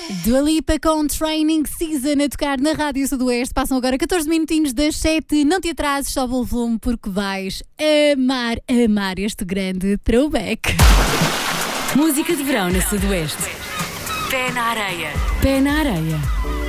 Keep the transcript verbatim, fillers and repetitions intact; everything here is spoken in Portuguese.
Dua Lipa com Training Season a tocar na Rádio Sudoeste. Passam agora catorze minutinhos das sete. Não te atrases, sobe o volume porque vais amar, amar este grande throwback. Música de verão na Sudoeste. Pé na areia. Pé na areia.